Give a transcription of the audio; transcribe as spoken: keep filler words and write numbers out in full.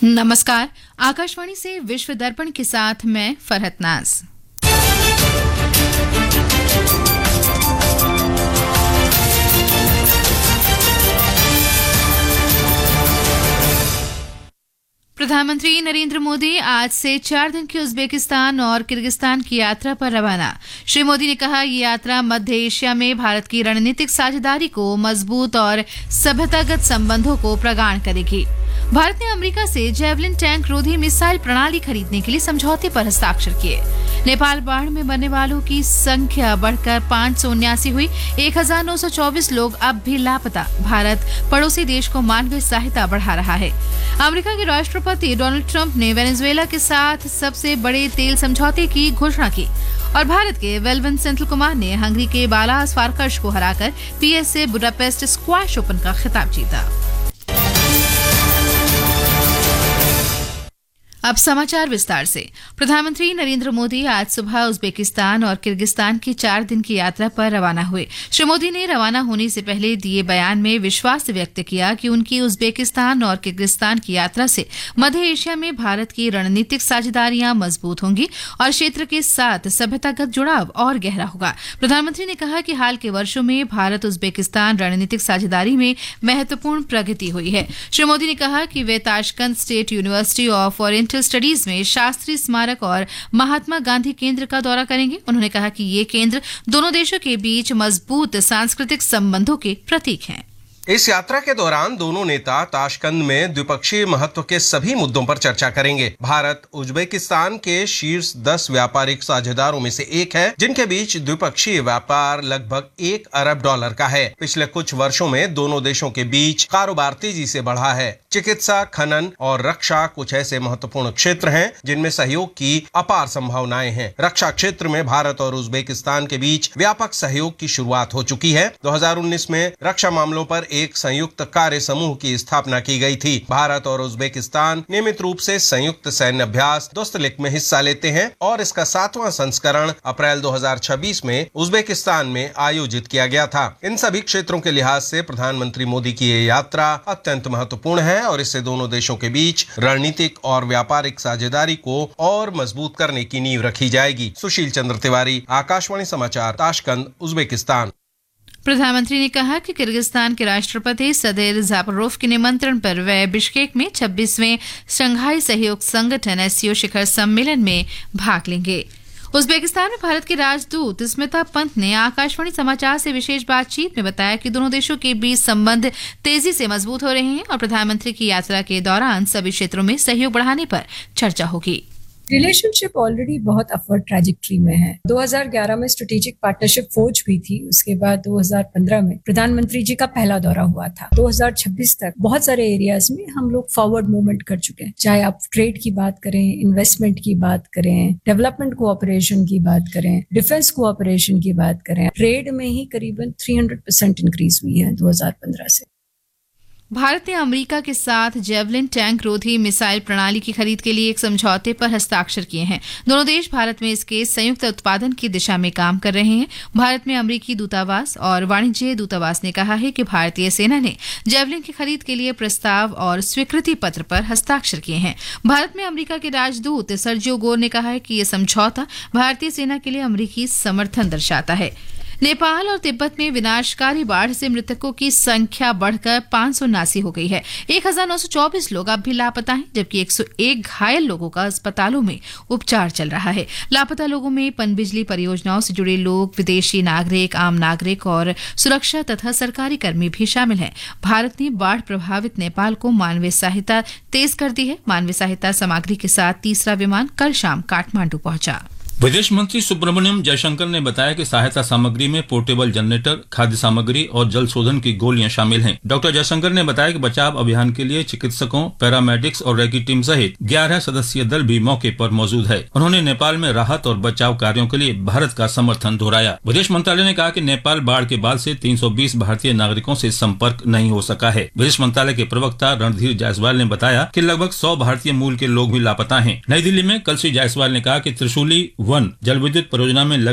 नमस्कार, आकाशवाणी से विश्व दर्पण के साथ मैं फरहत नाज। प्रधानमंत्री नरेंद्र मोदी आज से चार दिन की उज्बेकिस्तान और किर्गिस्तान की यात्रा पर रवाना। श्री मोदी ने कहा, ये यात्रा मध्य एशिया में भारत की रणनीतिक साझेदारी को मजबूत और सभ्यतागत संबंधों को प्रगाढ़ करेगी। भारत ने अमेरिका से जेवलिन टैंक रोधी मिसाइल प्रणाली खरीदने के लिए समझौते पर हस्ताक्षर किए। नेपाल बाढ़ में मरने वालों की संख्या बढ़कर पांच सौ उन्यासी हुई। एक हजार नौ सौ चौबीस लोग अब भी लापता। भारत पड़ोसी देश को मानवीय सहायता बढ़ा रहा है। अमेरिका के राष्ट्रपति डोनाल्ड ट्रंप ने वेनेजुएला के साथ सबसे बड़े तेल समझौते की घोषणा की और भारत के वेलवन सेंथिल कुमार ने हंगरी के बालास फारकश को हराकर पीएसए बुडापेस्ट स्क्वैश ओपन का खिताब जीता। अब समाचार विस्तार से। प्रधानमंत्री नरेंद्र मोदी आज सुबह उज्बेकिस्तान और किर्गिस्तान की चार दिन की यात्रा पर रवाना हुए। श्री मोदी ने रवाना होने से पहले दिए बयान में विश्वास व्यक्त किया कि उनकी उज्बेकिस्तान और किर्गिस्तान की यात्रा से मध्य एशिया में भारत की रणनीतिक साझेदारियां मजबूत होंगी और क्षेत्र के साथ सभ्यतागत जुड़ाव और गहरा होगा। प्रधानमंत्री ने कहा कि हाल के वर्षों में भारत उज्बेकिस्तान रणनीतिक साझेदारी में महत्वपूर्ण प्रगति हुई है। श्री मोदी ने कहा कि वे Tashkent state university of oriental studies में शास्त्री स्मारक और महात्मा गांधी केंद्र का दौरा करेंगे। उन्होंने कहा कि ये केंद्र दोनों देशों के बीच मजबूत सांस्कृतिक संबंधों के प्रतीक हैं। इस यात्रा के दौरान दोनों नेता ताशकंद में द्विपक्षीय महत्व के सभी मुद्दों पर चर्चा करेंगे। भारत उज्बेकिस्तान के शीर्ष दस व्यापारिक साझेदारों में से एक है, जिनके बीच द्विपक्षीय व्यापार लगभग एक अरब डॉलर का है। पिछले कुछ वर्षों में दोनों देशों के बीच कारोबार तेजी से बढ़ा है। चिकित्सा, खनन और रक्षा कुछ ऐसे महत्वपूर्ण क्षेत्र हैं जिनमें सहयोग की अपार संभावनाएं हैं। रक्षा क्षेत्र में भारत और उज्बेकिस्तान के बीच व्यापक सहयोग की शुरुआत हो चुकी है। दो हजार उन्नीस में रक्षा मामलों पर एक संयुक्त कार्य समूह की स्थापना की गई थी। भारत और उज्बेकिस्तान नियमित रूप से संयुक्त सैन्य अभ्यास दोस्तलिक में हिस्सा लेते हैं और इसका सातवां संस्करण अप्रैल दो हजार छब्बीस में उज्बेकिस्तान में आयोजित किया गया था। इन सभी क्षेत्रों के लिहाज से प्रधानमंत्री मोदी की ये यात्रा अत्यंत महत्वपूर्ण है और इससे दोनों देशों के बीच रणनीतिक और व्यापारिक साझेदारी को और मजबूत करने की नींव रखी जाएगी। सुशील चंद्र तिवारी, आकाशवाणी समाचार, ताशकंद, उज्बेकिस्तान। प्रधानमंत्री ने कहा कि किर्गिस्तान के राष्ट्रपति सदीर जापरोव के निमंत्रण पर वे बिश्केक में छब्बीसवें शंघाई सहयोग संगठन एससीओ शिखर सम्मेलन में भाग लेंगे। उज्बेकिस्तान में भारत के राजदूत स्मिता पंत ने आकाशवाणी समाचार से विशेष बातचीत में बताया कि दोनों देशों के बीच संबंध तेजी से मजबूत हो रहे हैं और प्रधानमंत्री की यात्रा के दौरान सभी क्षेत्रों में सहयोग बढ़ाने पर चर्चा होगी। रिलेशनशिप ऑलरेडी बहुत अपवर्ड ट्रैजेक्टरी में है। दो हज़ार ग्यारह में स्ट्रेटेजिक पार्टनरशिप फोर्ज हुई थी। उसके बाद दो हज़ार पंद्रह में प्रधानमंत्री जी का पहला दौरा हुआ था। दो हज़ार छब्बीस तक बहुत सारे एरियाज में हम लोग फॉरवर्ड मूवमेंट कर चुके हैं। चाहे आप ट्रेड की बात करें, इन्वेस्टमेंट की बात करें, डेवलपमेंट कोऑपरेशन की बात करें, डिफेंस कोऑपरेशन की बात करें। ट्रेड में ही करीबन तीन सौ परसेंट इंक्रीज हुई है दो हज़ार पंद्रह से। भारत ने अमेरिका के साथ जेवलिन टैंक रोधी मिसाइल प्रणाली की खरीद के लिए एक समझौते पर हस्ताक्षर किए हैं। दोनों देश भारत में इसके संयुक्त उत्पादन की दिशा में काम कर रहे हैं। भारत में अमेरिकी दूतावास और वाणिज्य दूतावास ने कहा है कि भारतीय सेना ने जेवलिन की खरीद के लिए प्रस्ताव और स्वीकृति पत्र पर हस्ताक्षर किए हैं। भारत में अमेरिका के राजदूत सर्जियो गोर ने कहा है कि यह समझौता भारतीय सेना के लिए अमेरिकी समर्थन दर्शाता है। नेपाल और तिब्बत में विनाशकारी बाढ़ से मृतकों की संख्या बढ़कर पांच सौ उनासी हो गई है। एक हजार नौ सौ चौबीस लोग अब भी लापता हैं, जबकि एक सौ एक घायल लोगों का अस्पतालों में उपचार चल रहा है। लापता लोगों में पनबिजली परियोजनाओं से जुड़े लोग, विदेशी नागरिक, आम नागरिक और सुरक्षा तथा सरकारी कर्मी भी शामिल हैं। भारत ने बाढ़ प्रभावित नेपाल को मानवीय सहायता तेज कर दी है। मानवीय सहायता सामग्री के साथ तीसरा विमान कल शाम काठमांडू पहुंचा। विदेश मंत्री सुब्रमण्यम जयशंकर ने बताया कि सहायता सामग्री में पोर्टेबल जनरेटर, खाद्य सामग्री और जल शोधन की गोलियां शामिल हैं। डॉक्टर जयशंकर ने बताया कि बचाव अभियान के लिए चिकित्सकों, पैरामेडिक्स और रेकी टीम सहित ग्यारह सदस्यीय दल भी मौके पर मौजूद है। उन्होंने नेपाल में राहत और बचाव कार्यों के लिए भारत का समर्थन दोहराया। विदेश मंत्रालय ने कहा कि नेपाल बाढ़ के बाद से तीन सौ बीस भारतीय नागरिकों से संपर्क नहीं हो सका है। विदेश मंत्रालय के प्रवक्ता रणधीर जायसवाल ने बताया कि लगभग सौ भारतीय मूल के लोग भी लापता हैं। नई दिल्ली में कल श्री जायसवाल ने कहा कि त्रिशूली वन जल विद्युत परियोजना में लग